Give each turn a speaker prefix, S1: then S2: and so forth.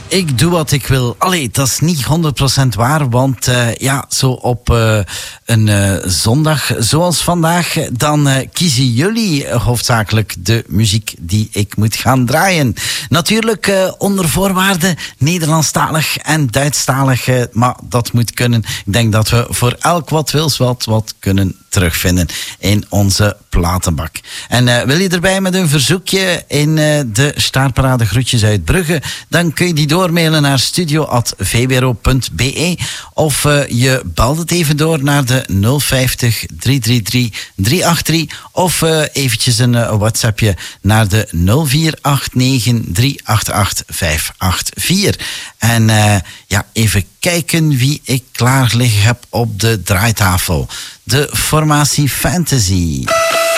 S1: Ik doe wat ik wil. Allee, dat is niet 100% waar, want zo op een zondag zoals vandaag, dan kiezen jullie hoofdzakelijk de muziek die ik moet gaan draaien. Natuurlijk onder voorwaarden Nederlandstalig en Duitsstalig, maar dat moet kunnen. Ik denk dat we voor elk wat wils wat kunnen terugvinden in onze platenbak. En wil je erbij met een verzoekje in de Staarparade Groetjes uit Brugge, dan kun je die doormailen naar studio@vbro.be of je belt het even door naar de 050 333 383 of eventjes een WhatsAppje naar de 0489 388 584. En even kijken wie ik klaar liggen heb op de draaitafel. De formatie Fantasy.